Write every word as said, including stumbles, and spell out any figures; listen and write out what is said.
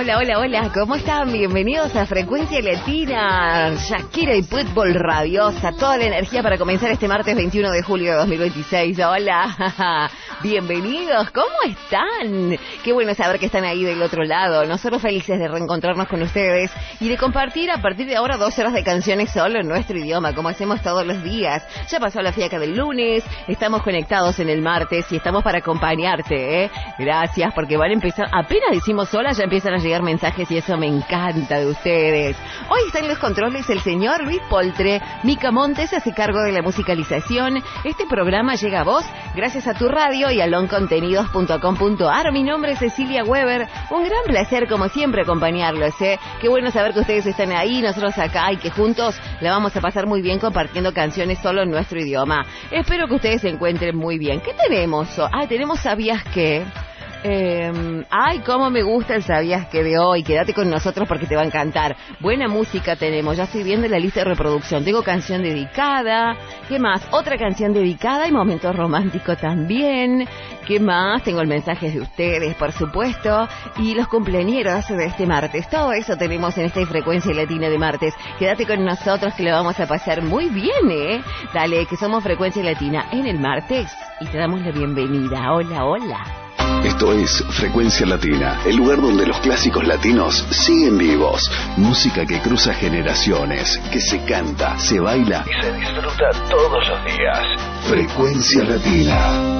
hola, hola, hola, ¿cómo están? Bienvenidos a Frecuencia Latina, Shakira y Pitbull Rabiosa, toda la energía para comenzar este martes veintiuno de julio de dos mil veintiséis. Hola, bienvenidos, ¿cómo están? Qué bueno saber que están ahí del otro lado. Nosotros felices de reencontrarnos con ustedes y de compartir a partir de ahora dos horas de canciones solo en nuestro idioma, como hacemos todos los días. Ya pasó la fiaca del lunes, estamos conectados en el martes y estamos para acompañarte, ¿eh? Gracias, porque van a empezar, apenas decimos hola, ya empiezan a llegar mensajes y eso me encanta de ustedes. Hoy está en los controles el señor Luis Poltre. Mica Montes hace cargo de la musicalización. Este programa llega a vos gracias a tu radio y a loncontenidos punto com punto a r. Mi nombre es Cecilia Weber. Un gran placer, como siempre, acompañarlos, ¿eh? Qué bueno saber que ustedes están ahí, nosotros acá, y que juntos la vamos a pasar muy bien compartiendo canciones solo en nuestro idioma. Espero que ustedes se encuentren muy bien. ¿Qué tenemos? Ah, tenemos ¿Sabías qué? Eh, ay, cómo me gusta el Sabías que de hoy. Quédate con nosotros porque te va a encantar. Buena música tenemos, ya estoy viendo la lista de reproducción. Tengo canción dedicada. ¿Qué más? Otra canción dedicada y momento romántico también. ¿Qué más? Tengo el mensaje de ustedes, por supuesto, y los cumpleañeros de este martes. Todo eso tenemos en esta Frecuencia Latina de martes. Quédate con nosotros que lo vamos a pasar muy bien, ¿eh? Dale, que somos Frecuencia Latina en el martes y te damos la bienvenida. Hola, hola. Esto es Frecuencia Latina, el lugar donde los clásicos latinos siguen vivos. Música que cruza generaciones, que se canta, se baila y se disfruta todos los días. Frecuencia Latina.